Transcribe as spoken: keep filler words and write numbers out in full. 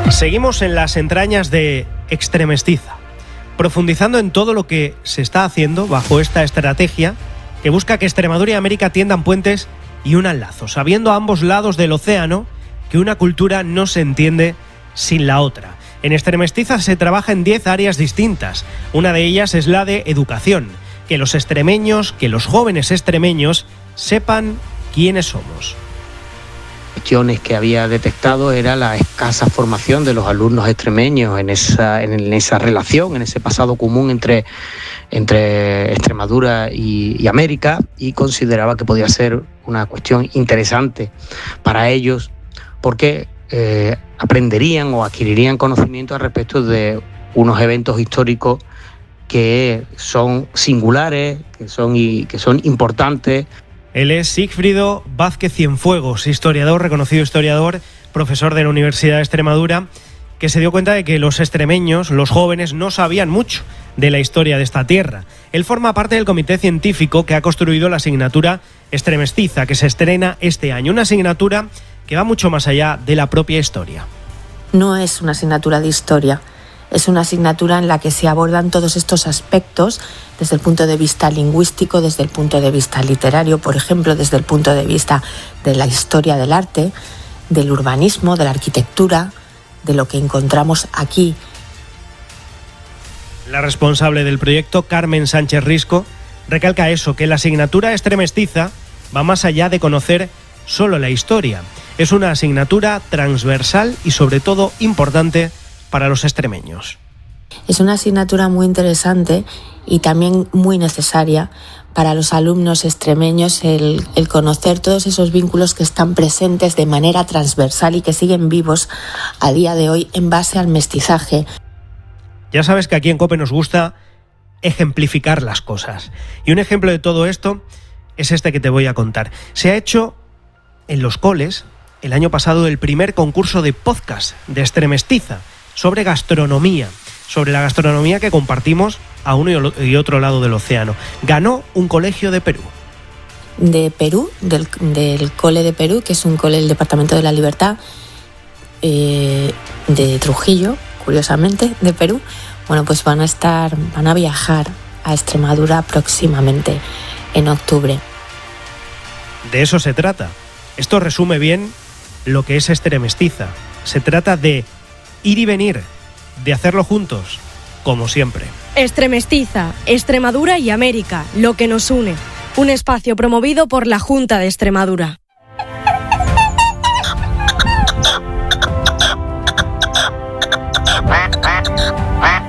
Seguimos en las entrañas de Extremestiza, profundizando en todo lo que se está haciendo bajo esta estrategia que busca que Extremadura y América tiendan puentes y unan lazos, sabiendo a ambos lados del océano que una cultura no se entiende sin la otra. En Extremestiza se trabaja en diez áreas distintas. Una de ellas es la de educación, que los extremeños, que los jóvenes extremeños sepan quiénes somos. Cuestiones que había detectado era la escasa formación de los alumnos extremeños en esa, en esa relación, en ese pasado común entre, entre Extremadura y, y América, y consideraba que podía ser una cuestión interesante para ellos porque eh, aprenderían o adquirirían conocimiento al respecto de unos eventos históricos que son singulares, que son, y, que son importantes. Él es Sigfrido Vázquez Cienfuegos, historiador, reconocido historiador, profesor de la Universidad de Extremadura, que se dio cuenta de que los extremeños, los jóvenes, no sabían mucho de la historia de esta tierra. Él forma parte del comité científico que ha construido la asignatura Extremestiza, que se estrena este año. Una asignatura que va mucho más allá de la propia historia. No es una asignatura de historia, es una asignatura en la que se abordan todos estos aspectos desde el punto de vista lingüístico, desde el punto de vista literario, por ejemplo, desde el punto de vista de la historia del arte, del urbanismo, de la arquitectura, de lo que encontramos aquí. La responsable del proyecto, Carmen Sánchez Risco, recalca eso, que la asignatura Extremestiza va más allá de conocer solo la historia. Es una asignatura transversal y sobre todo importante para los extremeños. Es una asignatura muy interesante y también muy necesaria para los alumnos extremeños el, el conocer todos esos vínculos que están presentes de manera transversal y que siguen vivos a día de hoy en base al mestizaje. Ya sabes que aquí en COPE nos gusta ejemplificar las cosas. Y un ejemplo de todo esto es este que te voy a contar. Se ha hecho en los coles el año pasado el primer concurso de podcast de Extremestiza sobre gastronomía, sobre la gastronomía que compartimos a uno y otro lado del océano. Ganó un colegio de Perú. De Perú, del, del Cole de Perú, que es un cole del Departamento de la Libertad, eh, de Trujillo, curiosamente, de Perú. Bueno, pues van a estar, van a viajar a Extremadura próximamente, en octubre. De eso se trata. Esto resume bien lo que es Extremestiza. Se trata de ir y venir, de hacerlo juntos, como siempre. Extremestiza, Extremadura y América, lo que nos une. Un espacio promovido por la Junta de Extremadura. Quack, quack, quack.